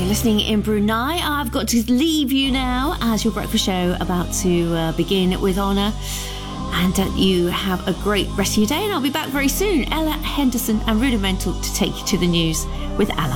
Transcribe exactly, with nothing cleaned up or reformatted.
you're listening in Brunei. I've got to leave you now as your breakfast show about to uh, begin with Honor. And uh, you have a great rest of your day, and I'll be back very soon. Ella Henderson and Rudimental to take you to the news with Ella.